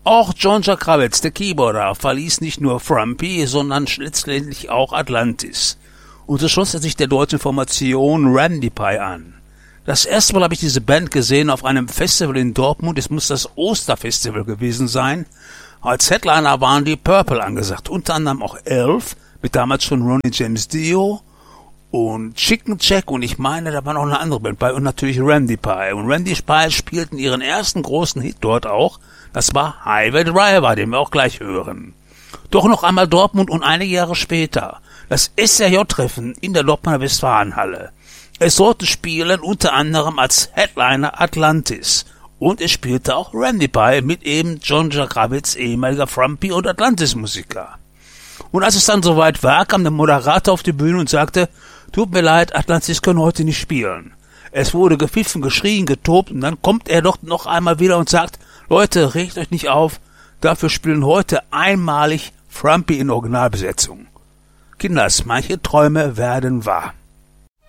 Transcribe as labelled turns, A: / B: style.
A: Auch John Jack Krawitz, der Keyboarder, verließ nicht nur Frumpy, sondern letztendlich auch Atlantis und so schloss er sich der deutschen Formation Randy Pie an. Das erste Mal habe ich diese Band gesehen auf einem Festival in Dortmund, es muss das Osterfestival gewesen sein. Als Headliner waren die Purple angesagt, unter anderem auch Elf, mit damals schon Ronnie James Dio und Chicken Check und ich meine, da war noch eine andere Band bei und natürlich Randy Pie. Und Randy Pie spielten ihren ersten großen Hit dort auch, das war Highway Driver, den wir auch gleich hören. Doch noch einmal Dortmund und einige Jahre später, das SRJ-Treffen in der Dortmunder Westfalenhalle. Es sollte spielen unter anderem als Headliner Atlantis. Und es spielte auch Randy Pie mit eben John Jack Krawitz, ehemaliger Frumpy und Atlantis-Musiker. Und als es dann soweit war, kam der Moderator auf die Bühne und sagte, tut mir leid, Atlantis können heute nicht spielen. Es wurde gepfiffen, geschrien, getobt und dann kommt er doch noch einmal wieder und sagt, Leute, regt euch nicht auf, dafür spielen heute einmalig Frumpy in Originalbesetzung. Kinders, manche Träume werden wahr.